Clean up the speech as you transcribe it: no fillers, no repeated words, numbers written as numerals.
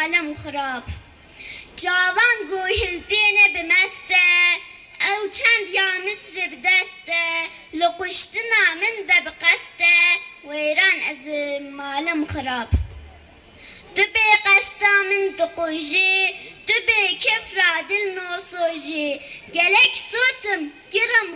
مالم خراب جوان گوهلتینه بمسته او چند یا مصر بدسته لقشتنا من ده بقسته ویران از مالم خراب دبی قستا من تقوجي دبي كفرة دل نوصوجي قالك صوتم كرم